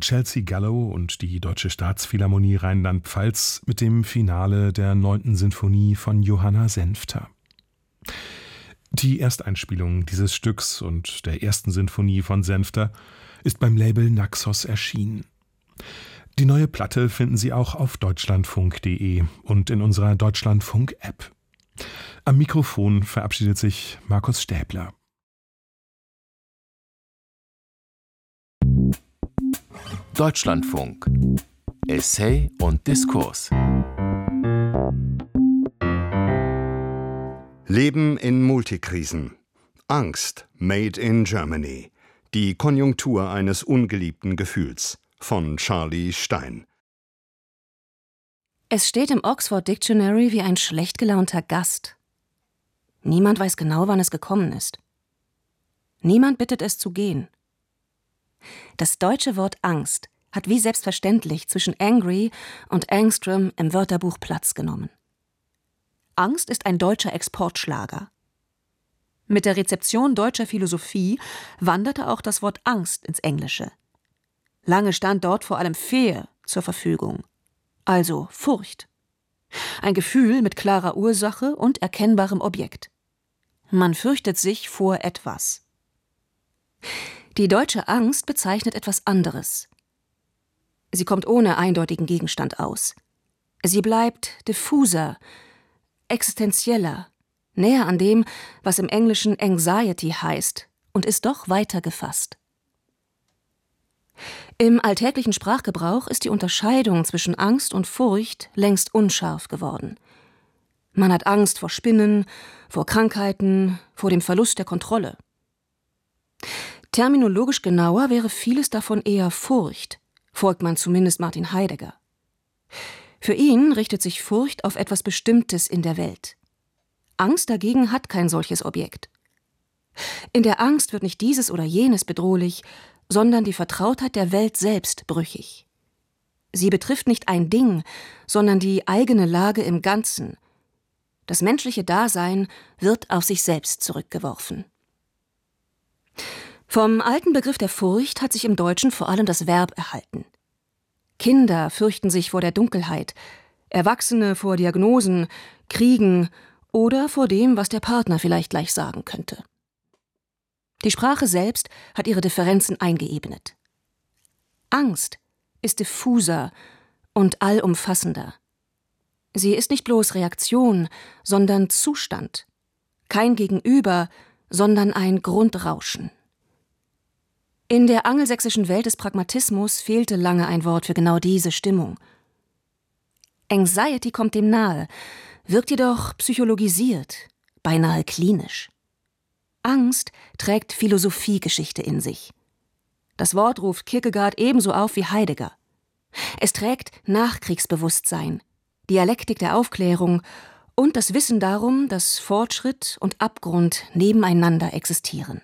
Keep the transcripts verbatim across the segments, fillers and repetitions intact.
Chelsea Gallo und die Deutsche Staatsphilharmonie Rheinland-Pfalz mit dem Finale der neunten Sinfonie von Johanna Senfter. Die Ersteinspielung dieses Stücks und der ersten Sinfonie von Senfter ist beim Label Naxos erschienen. Die neue Platte finden Sie auch auf deutschlandfunk punkt de und in unserer Deutschlandfunk-App. Am Mikrofon verabschiedet sich Markus Stäbler. Deutschlandfunk. Essay und Diskurs. Leben in Multikrisen. Angst, made in Germany. Die Konjunktur eines ungeliebten Gefühls. Von Charlie Stein. Es steht im Oxford Dictionary wie ein schlecht gelaunter Gast. Niemand weiß genau, wann es gekommen ist. Niemand bittet es zu gehen. Das deutsche Wort Angst hat wie selbstverständlich zwischen angry und Angstrom im Wörterbuch Platz genommen. Angst ist ein deutscher Exportschlager. Mit der Rezeption deutscher Philosophie wanderte auch das Wort Angst ins Englische. Lange stand dort vor allem Fear zur Verfügung, also Furcht. Ein Gefühl mit klarer Ursache und erkennbarem Objekt. Man fürchtet sich vor etwas. Die deutsche Angst bezeichnet etwas anderes. Sie kommt ohne eindeutigen Gegenstand aus. Sie bleibt diffuser, existenzieller, näher an dem, was im Englischen Anxiety heißt, und ist doch weiter gefasst. Im alltäglichen Sprachgebrauch ist die Unterscheidung zwischen Angst und Furcht längst unscharf geworden. Man hat Angst vor Spinnen, vor Krankheiten, vor dem Verlust der Kontrolle. Terminologisch genauer wäre vieles davon eher Furcht, folgt man zumindest Martin Heidegger. Für ihn richtet sich Furcht auf etwas Bestimmtes in der Welt. Angst dagegen hat kein solches Objekt. In der Angst wird nicht dieses oder jenes bedrohlich, sondern die Vertrautheit der Welt selbst brüchig. Sie betrifft nicht ein Ding, sondern die eigene Lage im Ganzen. Das menschliche Dasein wird auf sich selbst zurückgeworfen. Vom alten Begriff der Furcht hat sich im Deutschen vor allem das Verb erhalten. Kinder fürchten sich vor der Dunkelheit, Erwachsene vor Diagnosen, Kriegen oder vor dem, was der Partner vielleicht gleich sagen könnte. Die Sprache selbst hat ihre Differenzen eingeebnet. Angst ist diffuser und allumfassender. Sie ist nicht bloß Reaktion, sondern Zustand. Kein Gegenüber, sondern ein Grundrauschen. In der angelsächsischen Welt des Pragmatismus fehlte lange ein Wort für genau diese Stimmung. Anxiety kommt dem nahe, wirkt jedoch psychologisiert, beinahe klinisch. Angst trägt Philosophiegeschichte in sich. Das Wort ruft Kierkegaard ebenso auf wie Heidegger. Es trägt Nachkriegsbewusstsein, Dialektik der Aufklärung und das Wissen darum, dass Fortschritt und Abgrund nebeneinander existieren.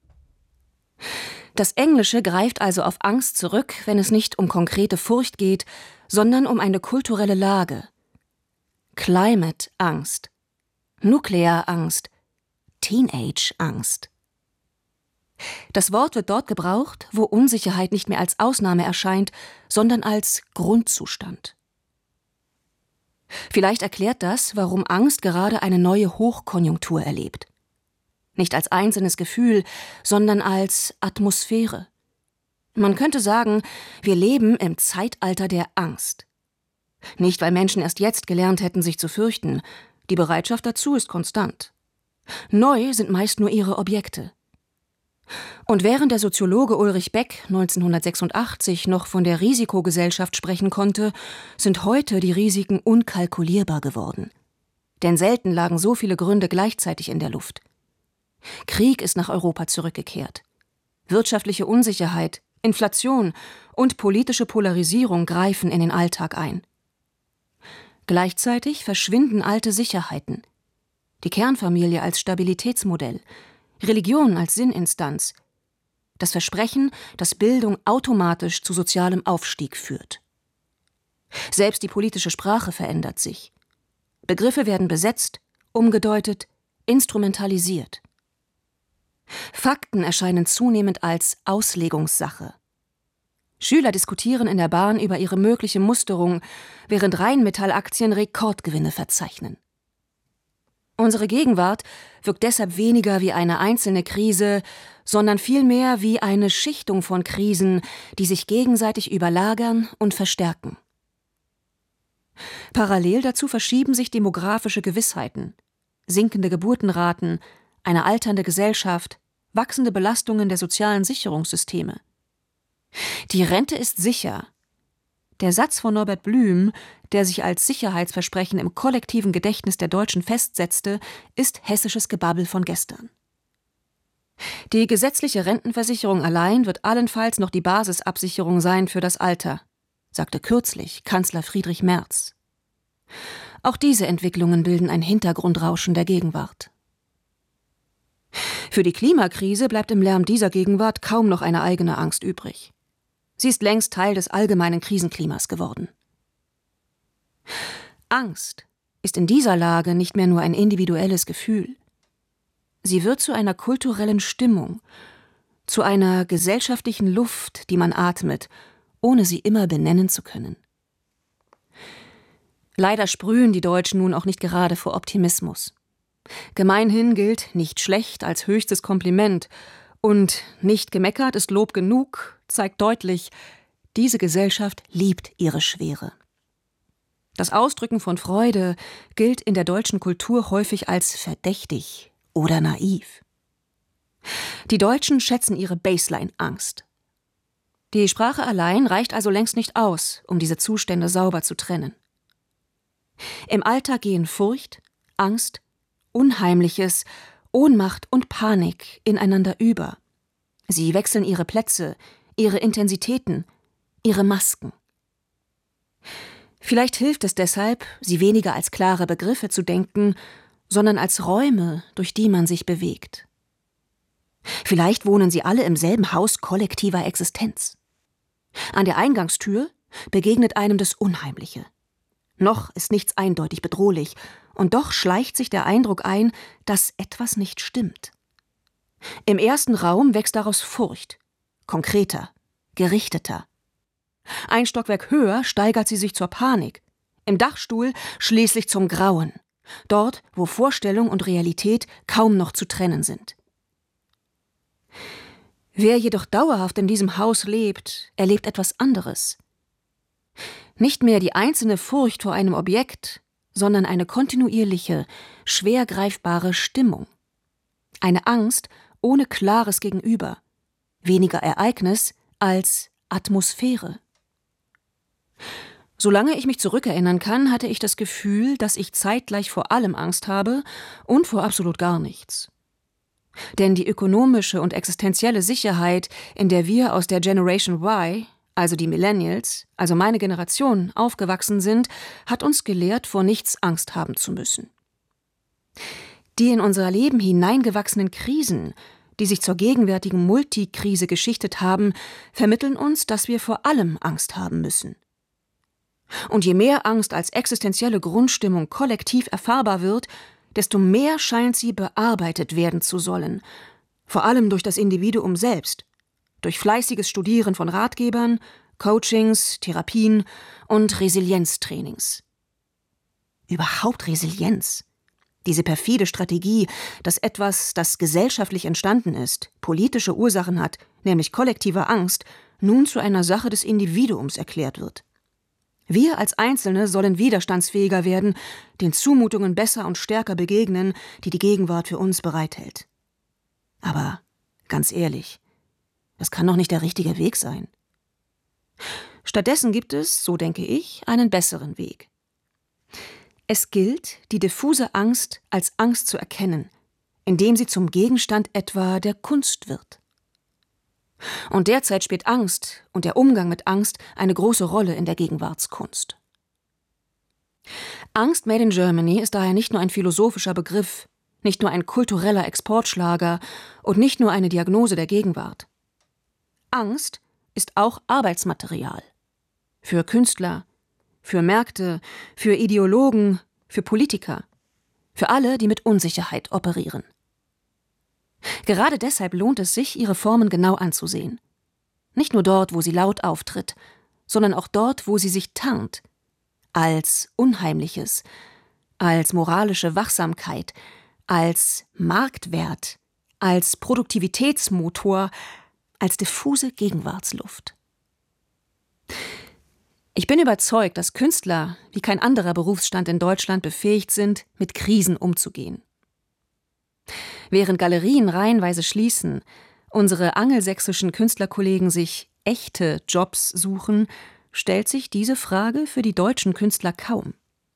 Das Englische greift also auf Angst zurück, wenn es nicht um konkrete Furcht geht, sondern um eine kulturelle Lage. Climate-Angst, Nuklearangst, Teenage-Angst. Das Wort wird dort gebraucht, wo Unsicherheit nicht mehr als Ausnahme erscheint, sondern als Grundzustand. Vielleicht erklärt das, warum Angst gerade eine neue Hochkonjunktur erlebt. Nicht als einzelnes Gefühl, sondern als Atmosphäre. Man könnte sagen, wir leben im Zeitalter der Angst. Nicht, weil Menschen erst jetzt gelernt hätten, sich zu fürchten. Die Bereitschaft dazu ist konstant. Neu sind meist nur ihre Objekte. Und während der Soziologe Ulrich Beck neunzehnhundertsechsundachtzig noch von der Risikogesellschaft sprechen konnte, sind heute die Risiken unkalkulierbar geworden. Denn selten lagen so viele Gründe gleichzeitig in der Luft. Krieg ist nach Europa zurückgekehrt. Wirtschaftliche Unsicherheit, Inflation und politische Polarisierung greifen in den Alltag ein. Gleichzeitig verschwinden alte Sicherheiten. Die Kernfamilie als Stabilitätsmodell, Religion als Sinninstanz, das Versprechen, dass Bildung automatisch zu sozialem Aufstieg führt. Selbst die politische Sprache verändert sich. Begriffe werden besetzt, umgedeutet, instrumentalisiert. Fakten erscheinen zunehmend als Auslegungssache. Schüler diskutieren in der Bahn über ihre mögliche Musterung, während Rheinmetall-Aktien Rekordgewinne verzeichnen. Unsere Gegenwart wirkt deshalb weniger wie eine einzelne Krise, sondern vielmehr wie eine Schichtung von Krisen, die sich gegenseitig überlagern und verstärken. Parallel dazu verschieben sich demografische Gewissheiten, sinkende Geburtenraten, eine alternde Gesellschaft, wachsende Belastungen der sozialen Sicherungssysteme. Die Rente ist sicher. Der Satz von Norbert Blüm, der sich als Sicherheitsversprechen im kollektiven Gedächtnis der Deutschen festsetzte, ist hessisches Gebabbel von gestern. Die gesetzliche Rentenversicherung allein wird allenfalls noch die Basisabsicherung sein für das Alter, sagte kürzlich Kanzler Friedrich Merz. Auch diese Entwicklungen bilden ein Hintergrundrauschen der Gegenwart. Für die Klimakrise bleibt im Lärm dieser Gegenwart kaum noch eine eigene Angst übrig. Sie ist längst Teil des allgemeinen Krisenklimas geworden. Angst ist in dieser Lage nicht mehr nur ein individuelles Gefühl. Sie wird zu einer kulturellen Stimmung, zu einer gesellschaftlichen Luft, die man atmet, ohne sie immer benennen zu können. Leider sprühen die Deutschen nun auch nicht gerade vor Optimismus. Gemeinhin gilt nicht schlecht als höchstes Kompliment und nicht gemeckert ist Lob genug, zeigt deutlich, diese Gesellschaft liebt ihre Schwere. Das Ausdrücken von Freude gilt in der deutschen Kultur häufig als verdächtig oder naiv. Die Deutschen schätzen ihre Baseline-Angst. Die Sprache allein reicht also längst nicht aus, um diese Zustände sauber zu trennen. Im Alltag gehen Furcht, Angst, Unheimliches, Ohnmacht und Panik ineinander über. Sie wechseln ihre Plätze, ihre Intensitäten, ihre Masken. Vielleicht hilft es deshalb, sie weniger als klare Begriffe zu denken, sondern als Räume, durch die man sich bewegt. Vielleicht wohnen sie alle im selben Haus kollektiver Existenz. An der Eingangstür begegnet einem das Unheimliche. Noch ist nichts eindeutig bedrohlich, und doch schleicht sich der Eindruck ein, dass etwas nicht stimmt. Im ersten Raum wächst daraus Furcht, konkreter, gerichteter. Ein Stockwerk höher steigert sie sich zur Panik, im Dachstuhl schließlich zum Grauen, dort, wo Vorstellung und Realität kaum noch zu trennen sind. Wer jedoch dauerhaft in diesem Haus lebt, erlebt etwas anderes. Nicht mehr die einzelne Furcht vor einem Objekt, sondern eine kontinuierliche, schwer greifbare Stimmung. Eine Angst ohne klares Gegenüber, weniger Ereignis als Atmosphäre. Solange ich mich zurückerinnern kann, hatte ich das Gefühl, dass ich zeitgleich vor allem Angst habe und vor absolut gar nichts. Denn die ökonomische und existenzielle Sicherheit, in der wir aus der Generation Y, also die Millennials, also meine Generation, aufgewachsen sind, hat uns gelehrt, vor nichts Angst haben zu müssen. Die in unser Leben hineingewachsenen Krisen, die sich zur gegenwärtigen Multikrise geschichtet haben, vermitteln uns, dass wir vor allem Angst haben müssen. Und je mehr Angst als existenzielle Grundstimmung kollektiv erfahrbar wird, desto mehr scheint sie bearbeitet werden zu sollen, vor allem durch das Individuum selbst, durch fleißiges Studieren von Ratgebern, Coachings, Therapien und Resilienztrainings. Überhaupt Resilienz. Diese perfide Strategie, dass etwas, das gesellschaftlich entstanden ist, politische Ursachen hat, nämlich kollektive Angst, nun zu einer Sache des Individuums erklärt wird. Wir als Einzelne sollen widerstandsfähiger werden, den Zumutungen besser und stärker begegnen, die die Gegenwart für uns bereithält. Aber ganz ehrlich, das kann doch nicht der richtige Weg sein. Stattdessen gibt es, so denke ich, einen besseren Weg. Es gilt, die diffuse Angst als Angst zu erkennen, indem sie zum Gegenstand etwa der Kunst wird. Und derzeit spielt Angst und der Umgang mit Angst eine große Rolle in der Gegenwartskunst. Angst Made in Germany ist daher nicht nur ein philosophischer Begriff, nicht nur ein kultureller Exportschlager und nicht nur eine Diagnose der Gegenwart. Angst ist auch Arbeitsmaterial. Für Künstler, für Märkte, für Ideologen, für Politiker, für alle, die mit Unsicherheit operieren. Gerade deshalb lohnt es sich, ihre Formen genau anzusehen. Nicht nur dort, wo sie laut auftritt, sondern auch dort, wo sie sich tarnt. Als Unheimliches, als moralische Wachsamkeit, als Marktwert, als Produktivitätsmotor, als diffuse Gegenwartsluft. Ich bin überzeugt, dass Künstler wie kein anderer Berufsstand in Deutschland befähigt sind, mit Krisen umzugehen. Während Galerien reihenweise schließen, unsere angelsächsischen Künstlerkollegen sich echte Jobs suchen, stellt sich diese Frage für die deutschen Künstler kaum.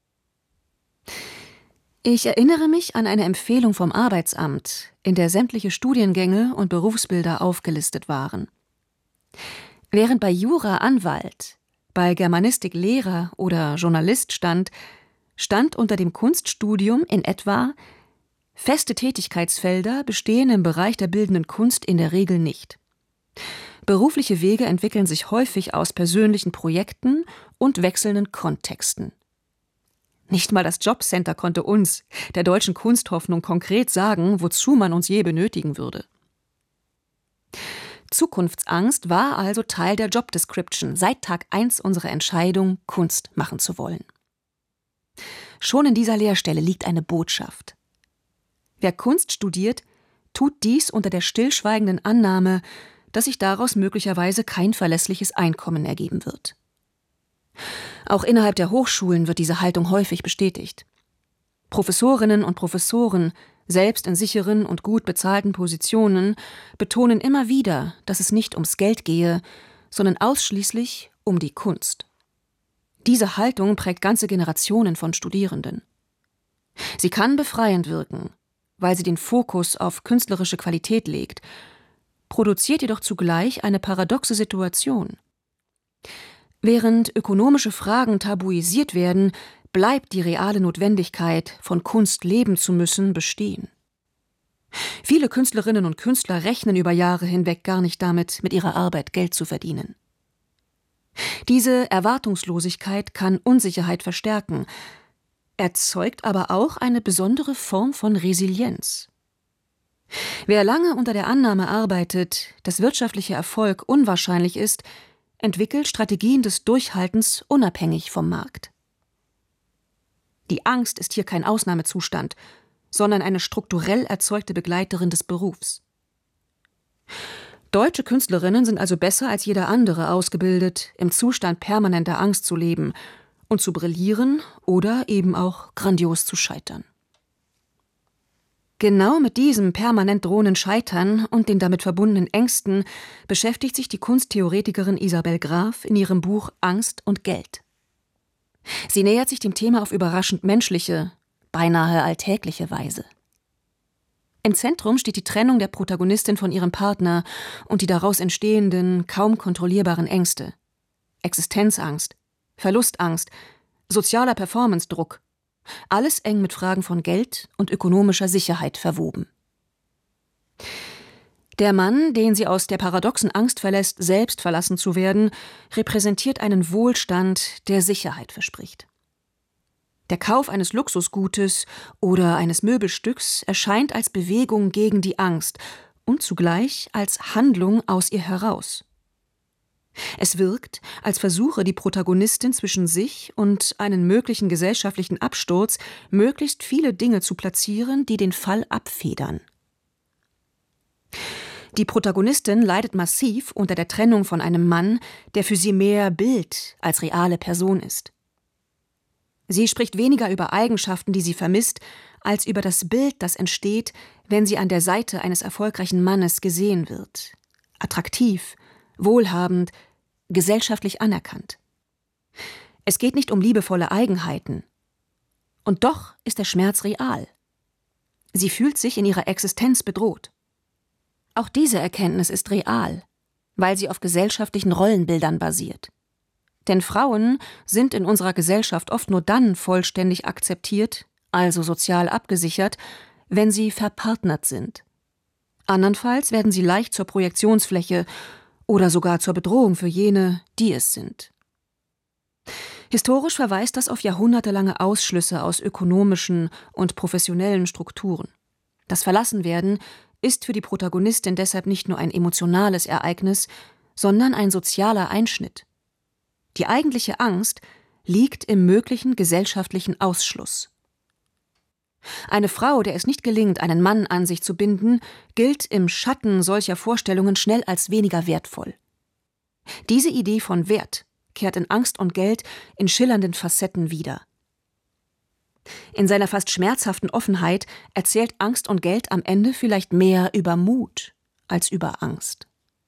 Ich erinnere mich an eine Empfehlung vom Arbeitsamt, in der sämtliche Studiengänge und Berufsbilder aufgelistet waren. Während bei Jura Anwalt, bei Germanistik Lehrer oder Journalist stand, stand unter dem Kunststudium in etwa: Feste Tätigkeitsfelder bestehen im Bereich der bildenden Kunst in der Regel nicht. Berufliche Wege entwickeln sich häufig aus persönlichen Projekten und wechselnden Kontexten. Nicht mal das Jobcenter konnte uns, der deutschen Kunsthoffnung, konkret sagen, wozu man uns je benötigen würde. Zukunftsangst war also Teil der Job Description seit Tag eins unserer Entscheidung, Kunst machen zu wollen. Schon in dieser Leerstelle liegt eine Botschaft. Wer Kunst studiert, tut dies unter der stillschweigenden Annahme, dass sich daraus möglicherweise kein verlässliches Einkommen ergeben wird. Auch innerhalb der Hochschulen wird diese Haltung häufig bestätigt. Professorinnen und Professoren, selbst in sicheren und gut bezahlten Positionen, betonen immer wieder, dass es nicht ums Geld gehe, sondern ausschließlich um die Kunst. Diese Haltung prägt ganze Generationen von Studierenden. Sie kann befreiend wirken, weil sie den Fokus auf künstlerische Qualität legt, produziert jedoch zugleich eine paradoxe Situation. Während ökonomische Fragen tabuisiert werden, bleibt die reale Notwendigkeit, von Kunst leben zu müssen, bestehen. Viele Künstlerinnen und Künstler rechnen über Jahre hinweg gar nicht damit, mit ihrer Arbeit Geld zu verdienen. Diese Erwartungslosigkeit kann Unsicherheit verstärken, erzeugt aber auch eine besondere Form von Resilienz. Wer lange unter der Annahme arbeitet, dass wirtschaftlicher Erfolg unwahrscheinlich ist, entwickelt Strategien des Durchhaltens unabhängig vom Markt. Die Angst ist hier kein Ausnahmezustand, sondern eine strukturell erzeugte Begleiterin des Berufs. Deutsche Künstlerinnen sind also besser als jeder andere ausgebildet, im Zustand permanenter Angst zu leben und zu brillieren oder eben auch grandios zu scheitern. Genau mit diesem permanent drohenden Scheitern und den damit verbundenen Ängsten beschäftigt sich die Kunsttheoretikerin Isabel Graf in ihrem Buch Angst und Geld. Sie nähert sich dem Thema auf überraschend menschliche, beinahe alltägliche Weise. Im Zentrum steht die Trennung der Protagonistin von ihrem Partner und die daraus entstehenden, kaum kontrollierbaren Ängste. Existenzangst, Verlustangst, sozialer Performance-Druck. Alles eng mit Fragen von Geld und ökonomischer Sicherheit verwoben. Der Mann, den sie aus der paradoxen Angst verlässt, selbst verlassen zu werden, repräsentiert einen Wohlstand, der Sicherheit verspricht. Der Kauf eines Luxusgutes oder eines Möbelstücks erscheint als Bewegung gegen die Angst und zugleich als Handlung aus ihr heraus. Es wirkt, als versuche die Protagonistin zwischen sich und einen möglichen gesellschaftlichen Absturz möglichst viele Dinge zu platzieren, die den Fall abfedern. Die Protagonistin leidet massiv unter der Trennung von einem Mann, der für sie mehr Bild als reale Person ist. Sie spricht weniger über Eigenschaften, die sie vermisst, als über das Bild, das entsteht, wenn sie an der Seite eines erfolgreichen Mannes gesehen wird. Attraktiv, wohlhabend, gesellschaftlich anerkannt. Es geht nicht um liebevolle Eigenheiten. Und doch ist der Schmerz real. Sie fühlt sich in ihrer Existenz bedroht. Auch diese Erkenntnis ist real, weil sie auf gesellschaftlichen Rollenbildern basiert. Denn Frauen sind in unserer Gesellschaft oft nur dann vollständig akzeptiert, also sozial abgesichert, wenn sie verpartnert sind. Andernfalls werden sie leicht zur Projektionsfläche oder sogar zur Bedrohung für jene, die es sind. Historisch verweist das auf jahrhundertelange Ausschlüsse aus ökonomischen und professionellen Strukturen. Das Verlassenwerden ist für die Protagonistin deshalb nicht nur ein emotionales Ereignis, sondern ein sozialer Einschnitt. Die eigentliche Angst liegt im möglichen gesellschaftlichen Ausschluss. Eine Frau, der es nicht gelingt, einen Mann an sich zu binden, gilt im Schatten solcher Vorstellungen schnell als weniger wertvoll. Diese Idee von Wert kehrt in Angst und Geld in schillernden Facetten wieder. In seiner fast schmerzhaften Offenheit erzählt Angst und Geld am Ende vielleicht mehr über Mut als über Angst.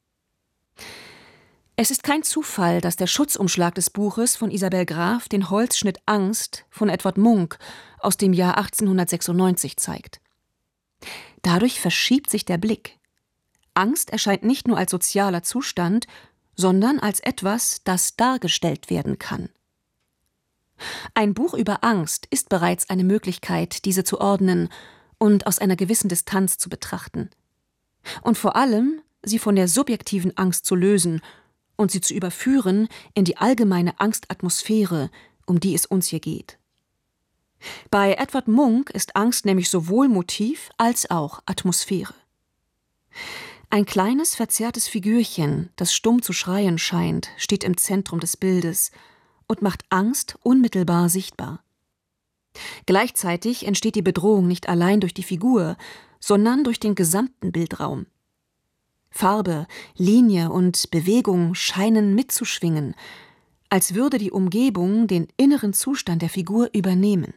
Es ist kein Zufall, dass der Schutzumschlag des Buches von Isabel Graf den Holzschnitt Angst von Edward Munch aus dem Jahr achtzehnhundertsechsundneunzig zeigt. Dadurch verschiebt sich der Blick. Angst erscheint nicht nur als sozialer Zustand, sondern als etwas, das dargestellt werden kann. Ein Buch über Angst ist bereits eine Möglichkeit, diese zu ordnen und aus einer gewissen Distanz zu betrachten. Und vor allem, sie von der subjektiven Angst zu lösen und sie zu überführen in die allgemeine Angstatmosphäre, um die es uns hier geht. Bei Edward Munch ist Angst nämlich sowohl Motiv als auch Atmosphäre. Ein kleines, verzerrtes Figürchen, das stumm zu schreien scheint, steht im Zentrum des Bildes und macht Angst unmittelbar sichtbar. Gleichzeitig entsteht die Bedrohung nicht allein durch die Figur, sondern durch den gesamten Bildraum. Farbe, Linie und Bewegung scheinen mitzuschwingen, als würde die Umgebung den inneren Zustand der Figur übernehmen.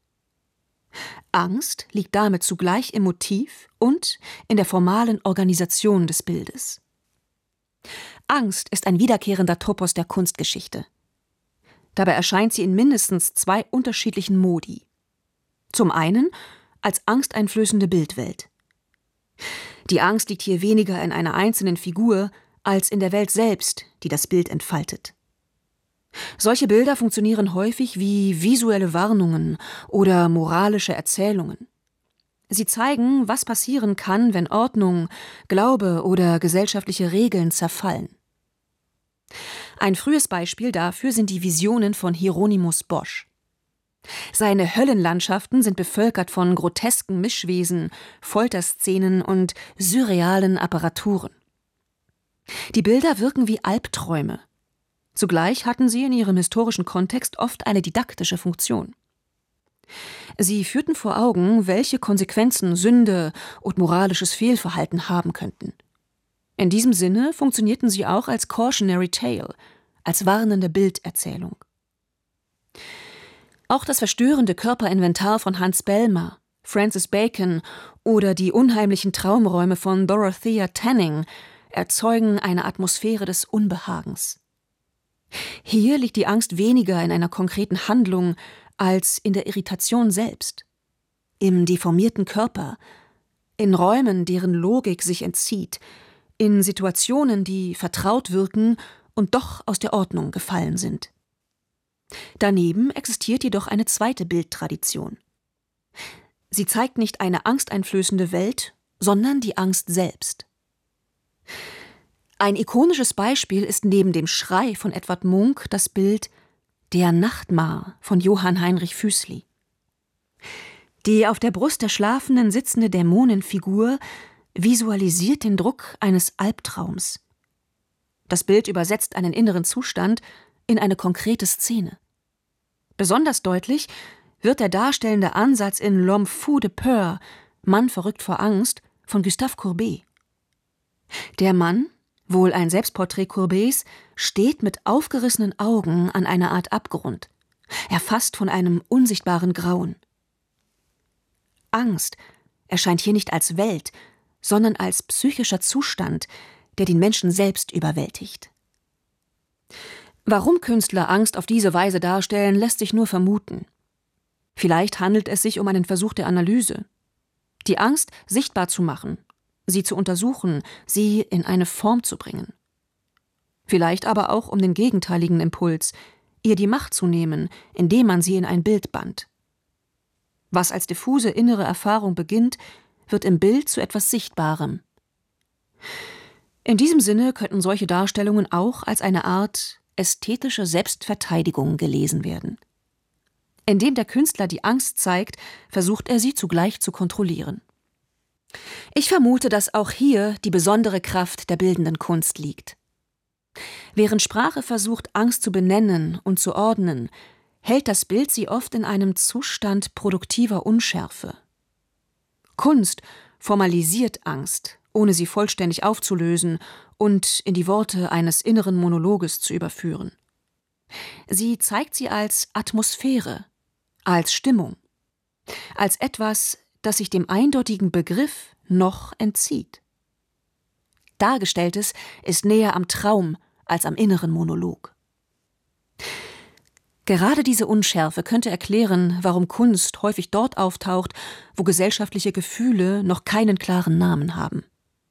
Angst liegt damit zugleich im Motiv und in der formalen Organisation des Bildes. Angst ist ein wiederkehrender Topos der Kunstgeschichte. Dabei erscheint sie in mindestens zwei unterschiedlichen Modi. Zum einen als angsteinflößende Bildwelt. Die Angst liegt hier weniger in einer einzelnen Figur als in der Welt selbst, die das Bild entfaltet. Solche Bilder funktionieren häufig wie visuelle Warnungen oder moralische Erzählungen. Sie zeigen, was passieren kann, wenn Ordnung, Glaube oder gesellschaftliche Regeln zerfallen. Ein frühes Beispiel dafür sind die Visionen von Hieronymus Bosch. Seine Höllenlandschaften sind bevölkert von grotesken Mischwesen, Folterszenen und surrealen Apparaturen. Die Bilder wirken wie Albträume. Zugleich hatten sie in ihrem historischen Kontext oft eine didaktische Funktion. Sie führten vor Augen, welche Konsequenzen Sünde und moralisches Fehlverhalten haben könnten. In diesem Sinne funktionierten sie auch als Cautionary Tale, als warnende Bilderzählung. Auch das verstörende Körperinventar von Hans Bellmer, Francis Bacon oder die unheimlichen Traumräume von Dorothea Tanning erzeugen eine Atmosphäre des Unbehagens. Hier liegt die Angst weniger in einer konkreten Handlung als in der Irritation selbst, im deformierten Körper, in Räumen, deren Logik sich entzieht, in Situationen, die vertraut wirken und doch aus der Ordnung gefallen sind. Daneben existiert jedoch eine zweite Bildtradition. Sie zeigt nicht eine angsteinflößende Welt, sondern die Angst selbst. Ein ikonisches Beispiel ist neben dem Schrei von Edward Munch das Bild Der Nachtmar von Johann Heinrich Füßli. Die auf der Brust der Schlafenden sitzende Dämonenfigur visualisiert den Druck eines Albtraums. Das Bild übersetzt einen inneren Zustand in eine konkrete Szene. Besonders deutlich wird der darstellende Ansatz in L'Homme fou de peur, Mann verrückt vor Angst, von Gustave Courbet. Der Mann, wohl ein Selbstporträt Courbets, steht mit aufgerissenen Augen an einer Art Abgrund, erfasst von einem unsichtbaren Grauen. Angst erscheint hier nicht als Welt, sondern als psychischer Zustand, der den Menschen selbst überwältigt. Warum Künstler Angst auf diese Weise darstellen, lässt sich nur vermuten. Vielleicht handelt es sich um einen Versuch der Analyse. Die Angst sichtbar zu machen, sie zu untersuchen, sie in eine Form zu bringen. Vielleicht aber auch um den gegenteiligen Impuls, ihr die Macht zu nehmen, indem man sie in ein Bild band. Was als diffuse innere Erfahrung beginnt, wird im Bild zu etwas Sichtbarem. In diesem Sinne könnten solche Darstellungen auch als eine Art ästhetische Selbstverteidigung gelesen werden. Indem der Künstler die Angst zeigt, versucht er sie zugleich zu kontrollieren. Ich vermute, dass auch hier die besondere Kraft der bildenden Kunst liegt. Während Sprache versucht, Angst zu benennen und zu ordnen, hält das Bild sie oft in einem Zustand produktiver Unschärfe. Kunst formalisiert Angst, ohne sie vollständig aufzulösen und in die Worte eines inneren Monologes zu überführen. Sie zeigt sie als Atmosphäre, als Stimmung, als etwas, das sich dem eindeutigen Begriff noch entzieht. Dargestelltes ist näher am Traum als am inneren Monolog. Gerade diese Unschärfe könnte erklären, warum Kunst häufig dort auftaucht, wo gesellschaftliche Gefühle noch keinen klaren Namen haben.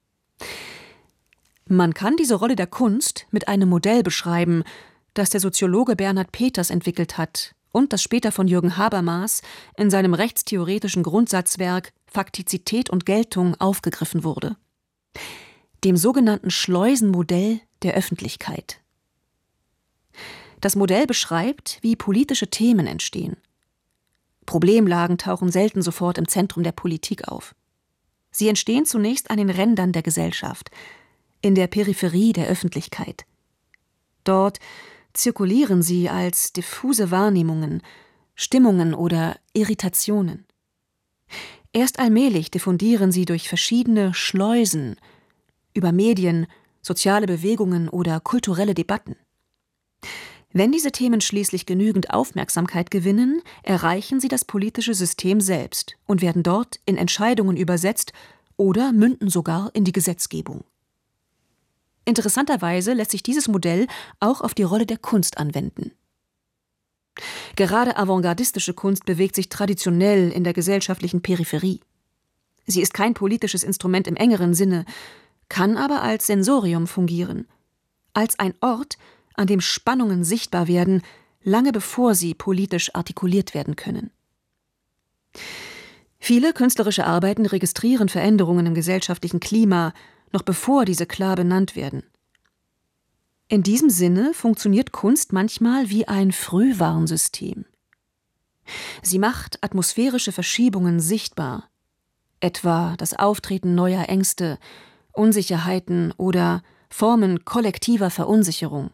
Man kann diese Rolle der Kunst mit einem Modell beschreiben, das der Soziologe Bernhard Peters entwickelt hat und das später von Jürgen Habermas in seinem rechtstheoretischen Grundsatzwerk Faktizität und Geltung aufgegriffen wurde. Dem sogenannten Schleusenmodell der Öffentlichkeit. Das Modell beschreibt, wie politische Themen entstehen. Problemlagen tauchen selten sofort im Zentrum der Politik auf. Sie entstehen zunächst an den Rändern der Gesellschaft, in der Peripherie der Öffentlichkeit. Dort zirkulieren sie als diffuse Wahrnehmungen, Stimmungen oder Irritationen. Erst allmählich diffundieren sie durch verschiedene Schleusen, über Medien, soziale Bewegungen oder kulturelle Debatten. Wenn diese Themen schließlich genügend Aufmerksamkeit gewinnen, erreichen sie das politische System selbst und werden dort in Entscheidungen übersetzt oder münden sogar in die Gesetzgebung. Interessanterweise lässt sich dieses Modell auch auf die Rolle der Kunst anwenden. Gerade avantgardistische Kunst bewegt sich traditionell in der gesellschaftlichen Peripherie. Sie ist kein politisches Instrument im engeren Sinne, kann aber als Sensorium fungieren, als ein Ort, an dem Spannungen sichtbar werden, lange bevor sie politisch artikuliert werden können. Viele künstlerische Arbeiten registrieren Veränderungen im gesellschaftlichen Klima, noch bevor diese klar benannt werden. In diesem Sinne funktioniert Kunst manchmal wie ein Frühwarnsystem. Sie macht atmosphärische Verschiebungen sichtbar, etwa das Auftreten neuer Ängste, Unsicherheiten oder Formen kollektiver Verunsicherung.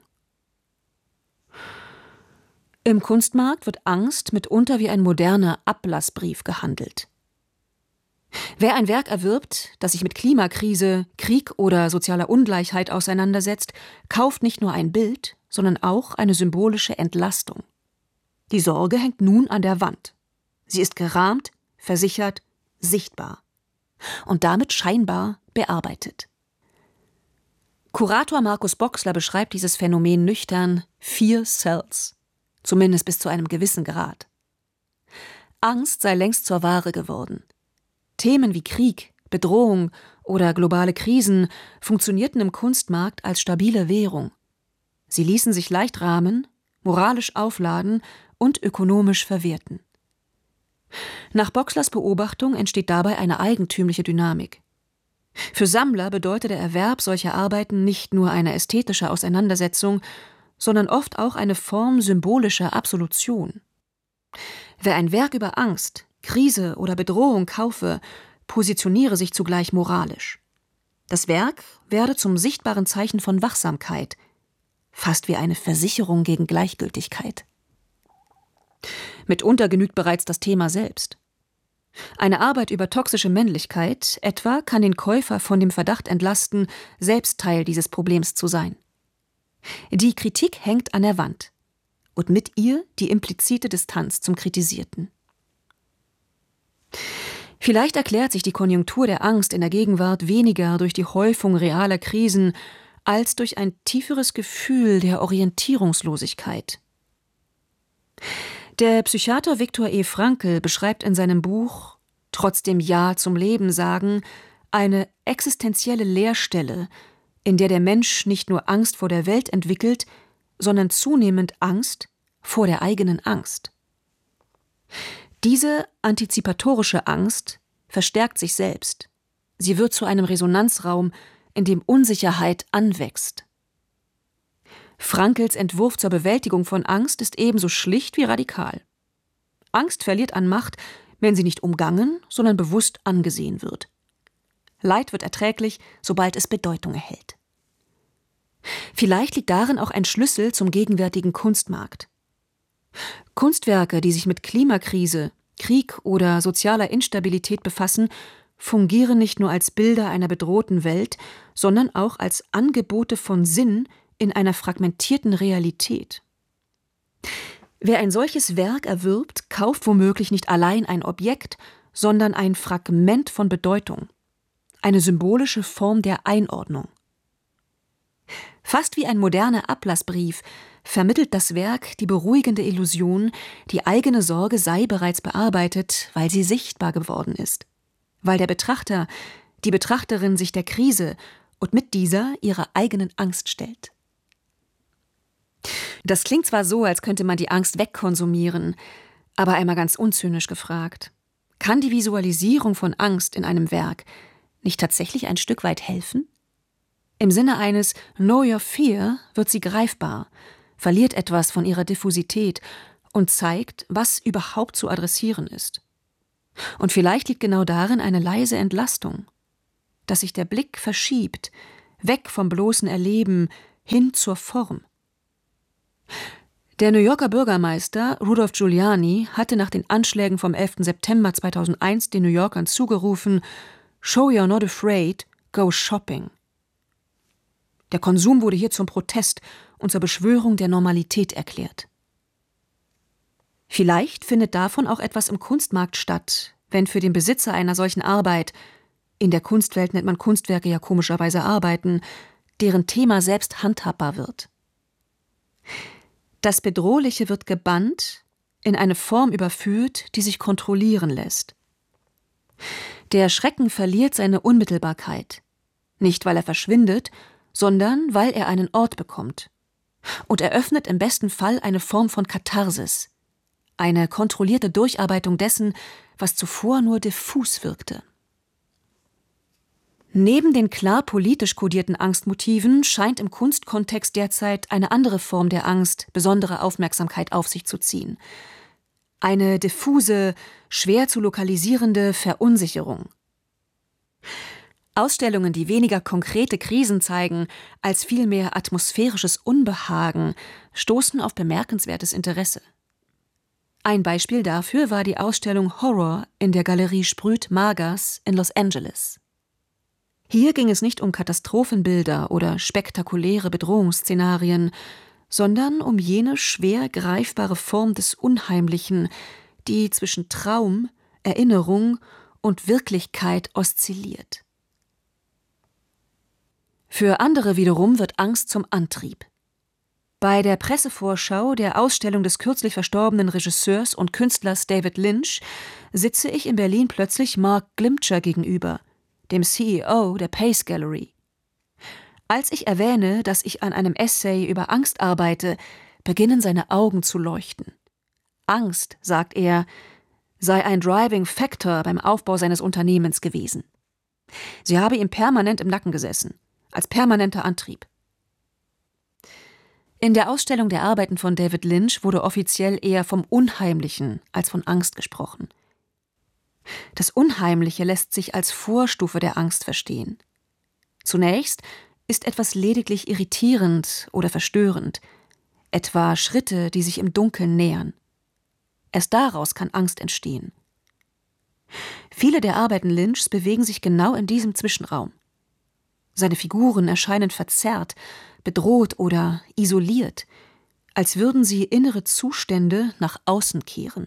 Im Kunstmarkt wird Angst mitunter wie ein moderner Ablassbrief gehandelt. Wer ein Werk erwirbt, das sich mit Klimakrise, Krieg oder sozialer Ungleichheit auseinandersetzt, kauft nicht nur ein Bild, sondern auch eine symbolische Entlastung. Die Sorge hängt nun an der Wand. Sie ist gerahmt, versichert, sichtbar und damit scheinbar bearbeitet. Kurator Markus Boxler beschreibt dieses Phänomen nüchtern: Fear sells, zumindest bis zu einem gewissen Grad. Angst sei längst zur Ware geworden. Themen wie Krieg, Bedrohung oder globale Krisen funktionierten im Kunstmarkt als stabile Währung. Sie ließen sich leicht rahmen, moralisch aufladen und ökonomisch verwerten. Nach Boxlers Beobachtung entsteht dabei eine eigentümliche Dynamik. Für Sammler bedeutet der Erwerb solcher Arbeiten nicht nur eine ästhetische Auseinandersetzung, sondern oft auch eine Form symbolischer Absolution. Wer ein Werk über Angst, Krise oder Bedrohung kaufe, positioniere sich zugleich moralisch. Das Werk werde zum sichtbaren Zeichen von Wachsamkeit, fast wie eine Versicherung gegen Gleichgültigkeit. Mitunter genügt bereits das Thema selbst. Eine Arbeit über toxische Männlichkeit etwa kann den Käufer von dem Verdacht entlasten, selbst Teil dieses Problems zu sein. Die Kritik hängt an der Wand und mit ihr die implizite Distanz zum Kritisierten. Vielleicht erklärt sich die Konjunktur der Angst in der Gegenwart weniger durch die Häufung realer Krisen als durch ein tieferes Gefühl der Orientierungslosigkeit. Der Psychiater Viktor E. Frankl beschreibt in seinem Buch »Trotzdem Ja zum Leben sagen« eine existenzielle Leerstelle, in der der Mensch nicht nur Angst vor der Welt entwickelt, sondern zunehmend Angst vor der eigenen Angst. Diese antizipatorische Angst verstärkt sich selbst. Sie wird zu einem Resonanzraum, in dem Unsicherheit anwächst. Frankls Entwurf zur Bewältigung von Angst ist ebenso schlicht wie radikal. Angst verliert an Macht, wenn sie nicht umgangen, sondern bewusst angesehen wird. Leid wird erträglich, sobald es Bedeutung erhält. Vielleicht liegt darin auch ein Schlüssel zum gegenwärtigen Kunstmarkt. Kunstwerke, die sich mit Klimakrise, Krieg oder sozialer Instabilität befassen, fungieren nicht nur als Bilder einer bedrohten Welt, sondern auch als Angebote von Sinn in einer fragmentierten Realität. Wer ein solches Werk erwirbt, kauft womöglich nicht allein ein Objekt, sondern ein Fragment von Bedeutung, eine symbolische Form der Einordnung. Fast wie ein moderner Ablassbrief vermittelt das Werk die beruhigende Illusion, die eigene Sorge sei bereits bearbeitet, weil sie sichtbar geworden ist, weil der Betrachter, die Betrachterin sich der Krise und mit dieser ihrer eigenen Angst stellt. Das klingt zwar so, als könnte man die Angst wegkonsumieren, aber einmal ganz unzynisch gefragt: Kann die Visualisierung von Angst in einem Werk nicht tatsächlich ein Stück weit helfen? Im Sinne eines Know Your Fear wird sie greifbar, verliert etwas von ihrer Diffusität und zeigt, was überhaupt zu adressieren ist. Und vielleicht liegt genau darin eine leise Entlastung, dass sich der Blick verschiebt, weg vom bloßen Erleben hin zur Form. Der New Yorker Bürgermeister Rudolph Giuliani hatte nach den Anschlägen vom elften September zweitausendeins den New Yorkern zugerufen: Show you're not afraid, go shopping. Der Konsum wurde hier zum Protest und zur Beschwörung der Normalität erklärt. Vielleicht findet davon auch etwas im Kunstmarkt statt, wenn für den Besitzer einer solchen Arbeit, in der Kunstwelt nennt man Kunstwerke ja komischerweise Arbeiten, deren Thema selbst handhabbar wird. Das Bedrohliche wird gebannt, in eine Form überführt, die sich kontrollieren lässt. Der Schrecken verliert seine Unmittelbarkeit, nicht weil er verschwindet, sondern weil er einen Ort bekommt und eröffnet im besten Fall eine Form von Katharsis, eine kontrollierte Durcharbeitung dessen, was zuvor nur diffus wirkte. Neben den klar politisch kodierten Angstmotiven scheint im Kunstkontext derzeit eine andere Form der Angst besondere Aufmerksamkeit auf sich zu ziehen. Eine diffuse, schwer zu lokalisierende Verunsicherung. Ausstellungen, die weniger konkrete Krisen zeigen, als vielmehr atmosphärisches Unbehagen, stoßen auf bemerkenswertes Interesse. Ein Beispiel dafür war die Ausstellung Horror in der Galerie Sprüt-Margas in Los Angeles. Hier ging es nicht um Katastrophenbilder oder spektakuläre Bedrohungsszenarien, sondern um jene schwer greifbare Form des Unheimlichen, die zwischen Traum, Erinnerung und Wirklichkeit oszilliert. Für andere wiederum wird Angst zum Antrieb. Bei der Pressevorschau der Ausstellung des kürzlich verstorbenen Regisseurs und Künstlers David Lynch sitze ich in Berlin plötzlich Mark Glimcher gegenüber, dem C E O der Pace Gallery. Als ich erwähne, dass ich an einem Essay über Angst arbeite, beginnen seine Augen zu leuchten. Angst, sagt er, sei ein Driving Factor beim Aufbau seines Unternehmens gewesen. Sie habe ihm permanent im Nacken gesessen, als permanenter Antrieb. In der Ausstellung der Arbeiten von David Lynch wurde offiziell eher vom Unheimlichen als von Angst gesprochen. Das Unheimliche lässt sich als Vorstufe der Angst verstehen. Zunächst ist etwas lediglich irritierend oder verstörend, etwa Schritte, die sich im Dunkeln nähern. Erst daraus kann Angst entstehen. Viele der Arbeiten Lynchs bewegen sich genau in diesem Zwischenraum. Seine Figuren erscheinen verzerrt, bedroht oder isoliert, als würden sie innere Zustände nach außen kehren.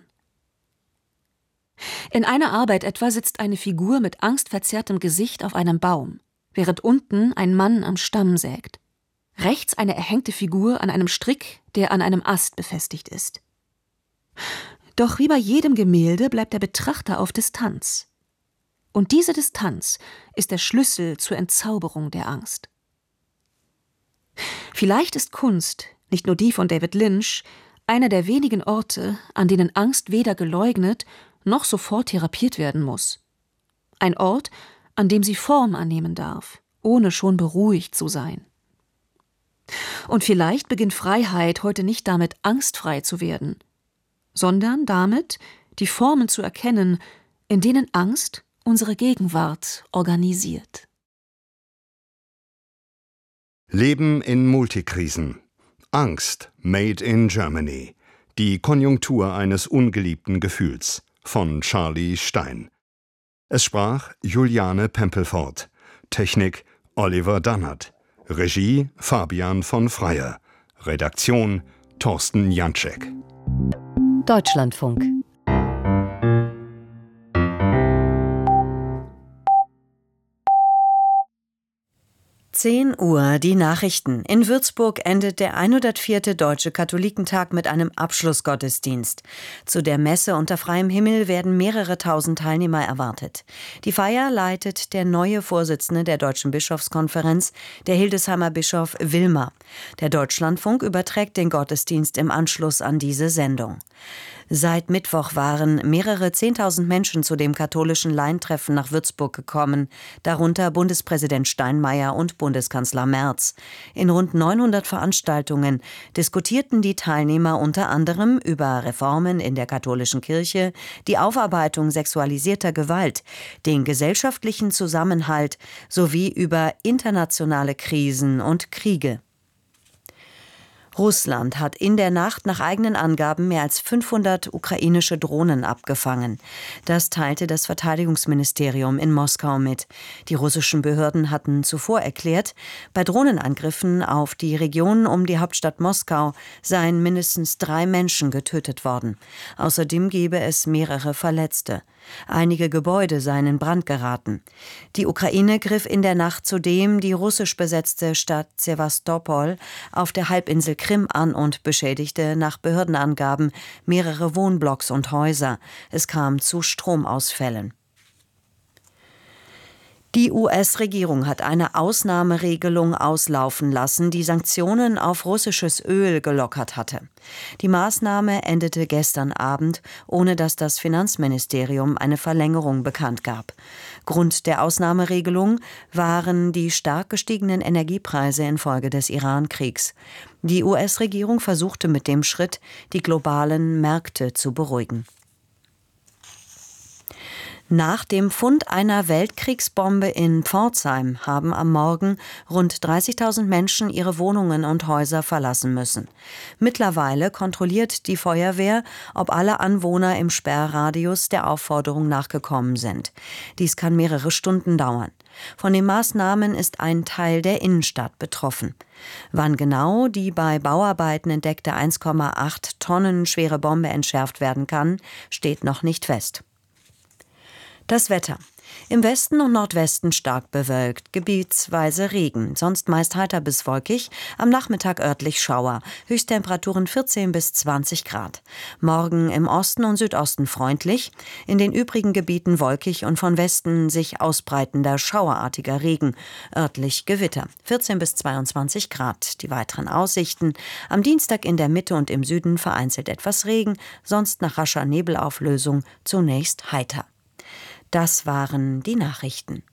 In einer Arbeit etwa sitzt eine Figur mit angstverzerrtem Gesicht auf einem Baum, während unten ein Mann am Stamm sägt. Rechts eine erhängte Figur an einem Strick, der an einem Ast befestigt ist. Doch wie bei jedem Gemälde bleibt der Betrachter auf Distanz. Und diese Distanz ist der Schlüssel zur Entzauberung der Angst. Vielleicht ist Kunst, nicht nur die von David Lynch, einer der wenigen Orte, an denen Angst weder geleugnet noch sofort therapiert werden muss. Ein Ort, an dem sie Form annehmen darf, ohne schon beruhigt zu sein. Und vielleicht beginnt Freiheit heute nicht damit, angstfrei zu werden, sondern damit, die Formen zu erkennen, in denen Angst unsere Gegenwart organisiert. Leben in Multikrisen. Angst, made in Germany. Die Konjunktur eines ungeliebten Gefühls von Charlie Stein. Es sprach Juliane Pempelfort. Technik Oliver Dannert. Regie Fabian von Freyer. Redaktion Thorsten Janczek. Deutschlandfunk. zehn Uhr, die Nachrichten. In Würzburg endet der hundertvierte Deutsche Katholikentag mit einem Abschlussgottesdienst. Zu der Messe unter freiem Himmel werden mehrere tausend Teilnehmer erwartet. Die Feier leitet der neue Vorsitzende der Deutschen Bischofskonferenz, der Hildesheimer Bischof Wilmer. Der Deutschlandfunk überträgt den Gottesdienst im Anschluss an diese Sendung. Seit Mittwoch waren mehrere Zehntausend Menschen zu dem katholischen Laientreffen nach Würzburg gekommen, darunter Bundespräsident Steinmeier und Bundeskanzler Merz. In rund neunhundert Veranstaltungen diskutierten die Teilnehmer unter anderem über Reformen in der katholischen Kirche, die Aufarbeitung sexualisierter Gewalt, den gesellschaftlichen Zusammenhalt sowie über internationale Krisen und Kriege. Russland hat in der Nacht nach eigenen Angaben mehr als fünfhundert ukrainische Drohnen abgefangen. Das teilte das Verteidigungsministerium in Moskau mit. Die russischen Behörden hatten zuvor erklärt, bei Drohnenangriffen auf die Region um die Hauptstadt Moskau seien mindestens drei Menschen getötet worden. Außerdem gebe es mehrere Verletzte. Einige Gebäude seien in Brand geraten. Die Ukraine griff in der Nacht zudem die russisch besetzte Stadt Sewastopol auf der Halbinsel Krim an und beschädigte nach Behördenangaben mehrere Wohnblocks und Häuser. Es kam zu Stromausfällen. Die U S-Regierung hat eine Ausnahmeregelung auslaufen lassen, die Sanktionen auf russisches Öl gelockert hatte. Die Maßnahme endete gestern Abend, ohne dass das Finanzministerium eine Verlängerung bekannt gab. Grund der Ausnahmeregelung waren die stark gestiegenen Energiepreise infolge des Iran-Kriegs. Die U S-Regierung versuchte mit dem Schritt, die globalen Märkte zu beruhigen. Nach dem Fund einer Weltkriegsbombe in Pforzheim haben am Morgen rund dreißigtausend Menschen ihre Wohnungen und Häuser verlassen müssen. Mittlerweile kontrolliert die Feuerwehr, ob alle Anwohner im Sperrradius der Aufforderung nachgekommen sind. Dies kann mehrere Stunden dauern. Von den Maßnahmen ist ein Teil der Innenstadt betroffen. Wann genau die bei Bauarbeiten entdeckte eins Komma acht Tonnen schwere Bombe entschärft werden kann, steht noch nicht fest. Das Wetter. Im Westen und Nordwesten stark bewölkt, gebietsweise Regen, sonst meist heiter bis wolkig, am Nachmittag örtlich Schauer, Höchsttemperaturen vierzehn bis zwanzig Grad. Morgen im Osten und Südosten freundlich, in den übrigen Gebieten wolkig und von Westen sich ausbreitender schauerartiger Regen, örtlich Gewitter, vierzehn bis zweiundzwanzig Grad. Die weiteren Aussichten: am Dienstag in der Mitte und im Süden vereinzelt etwas Regen, sonst nach rascher Nebelauflösung zunächst heiter. Das waren die Nachrichten.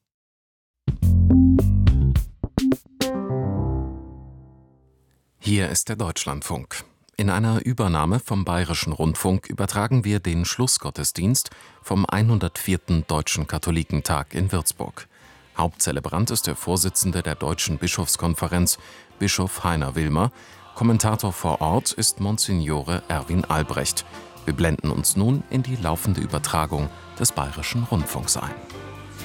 Hier ist der Deutschlandfunk. In einer Übernahme vom Bayerischen Rundfunk übertragen wir den Schlussgottesdienst vom hundertvierten Deutschen Katholikentag in Würzburg. Hauptzelebrant ist der Vorsitzende der Deutschen Bischofskonferenz, Bischof Heiner Wilmer. Kommentator vor Ort ist Monsignore Erwin Albrecht. Wir blenden uns nun in die laufende Übertragung des Bayerischen Rundfunks ein.